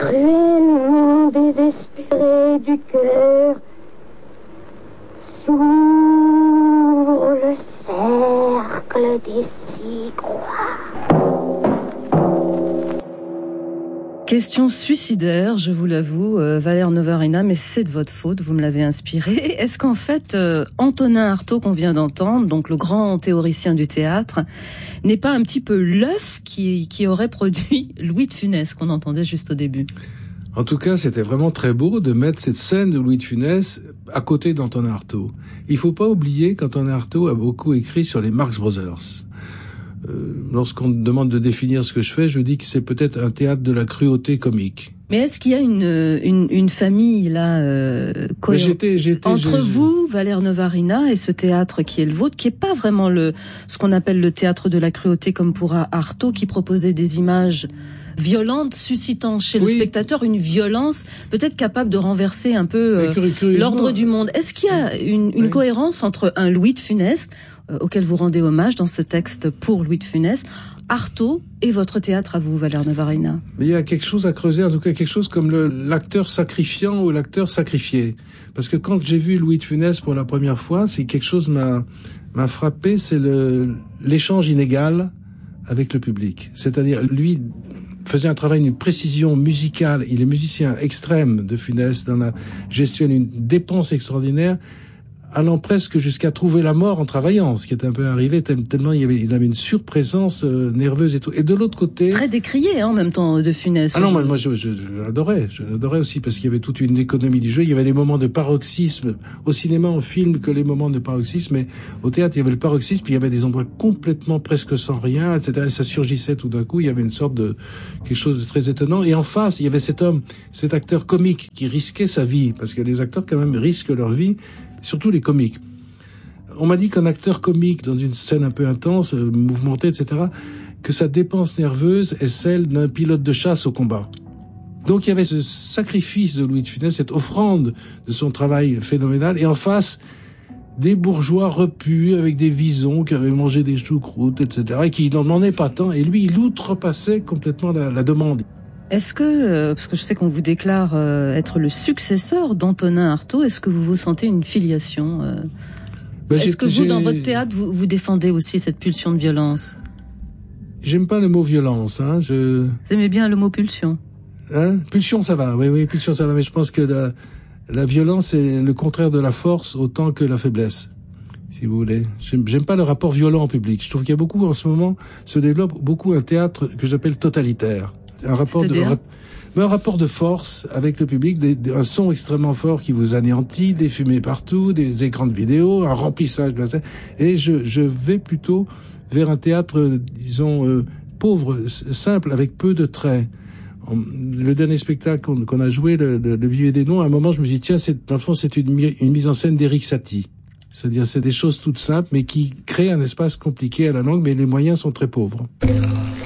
cruellement désespéré du cœur, s'ouvre le cercle des 6 croix. Question suicidaire, je vous l'avoue, Valère Novarina, mais c'est de votre faute, vous me l'avez inspiré. Est-ce qu'en fait, Antonin Artaud, qu'on vient d'entendre, donc le grand théoricien du théâtre, n'est pas un petit peu l'œuf qui aurait produit Louis de Funès, qu'on entendait juste au début? En tout cas, c'était vraiment très beau de mettre cette scène de Louis de Funès à côté d'Antonin Artaud. Il faut pas oublier qu'Antonin Artaud a beaucoup écrit sur les Marx Brothers. Lorsqu'on me demande de définir ce que je fais, je dis que c'est peut-être un théâtre de la cruauté comique. Mais est-ce qu'il y a une famille là cohérente entre vous, Valère Novarina, et ce théâtre qui est le vôtre, qui est pas vraiment ce qu'on appelle le théâtre de la cruauté comme pour Artaud, qui proposait des images violentes, suscitant chez le spectateur une violence peut-être capable de renverser un peu l'ordre du monde. Est-ce qu'il y a une cohérence entre un Louis de Funès, auquel vous rendez hommage dans ce texte pour Louis de Funès, Artaud et votre théâtre à vous, Valère Novarina? Mais il y a quelque chose à creuser, en tout cas quelque chose comme l'acteur sacrifiant ou l'acteur sacrifié. Parce que quand j'ai vu Louis de Funès pour la première fois, c'est quelque chose m'a frappé, c'est l'échange inégal avec le public. C'est-à-dire, lui faisait un travail d'une précision musicale, il est musicien extrême de Funès, dans la gestuelle, une dépense extraordinaire, allant presque jusqu'à trouver la mort en travaillant, ce qui est un peu arrivé tellement il avait une surprésence nerveuse et tout. Et de l'autre côté, très décrié en même temps de Funès. Ah non, moi je l'adorais aussi parce qu'il y avait toute une économie du jeu, il y avait les moments de paroxysme au cinéma, en film que les moments de paroxysme, mais au théâtre il y avait le paroxysme, puis il y avait des endroits complètement presque sans rien, etc. Et ça surgissait tout d'un coup, il y avait une sorte de quelque chose de très étonnant. Et en face, il y avait cet acteur comique qui risquait sa vie, parce que les acteurs quand même risquent leur vie. Surtout les comiques. On m'a dit qu'un acteur comique, dans une scène un peu intense, mouvementée, etc., que sa dépense nerveuse est celle d'un pilote de chasse au combat. Donc il y avait ce sacrifice de Louis de Funès, cette offrande de son travail phénoménal, et en face, des bourgeois repus avec des visons qui avaient mangé des choucroutes, etc., et qui n'en demandaient pas tant, et lui, il outrepassait complètement la demande. Est-ce que, parce que je sais qu'on vous déclare être le successeur d'Antonin Artaud, est-ce que vous vous sentez une filiation Est-ce que vous, dans votre théâtre, vous défendez aussi cette pulsion de violence? J'aime pas le mot violence, hein. Vous aimez bien le mot pulsion? Pulsion, ça va, oui, pulsion, ça va, mais je pense que la violence est le contraire de la force autant que la faiblesse, si vous voulez. J'aime pas le rapport violent en public. Je trouve qu'il y a beaucoup, en ce moment, se développe beaucoup un théâtre que j'appelle totalitaire. Un rapport de force avec le public, un son extrêmement fort qui vous anéantit, des fumées partout, des écrans de vidéo, un remplissage de la scène. Et je vais plutôt vers un théâtre, disons, pauvre, simple, avec peu de traits. Le dernier spectacle qu'on a joué, le Vivier des Noms, à un moment, je me dis, tiens, dans le fond, c'est une mise en scène d'Éric Satie. C'est-à-dire, c'est des choses toutes simples, mais qui créent un espace compliqué à la langue, mais les moyens sont très pauvres.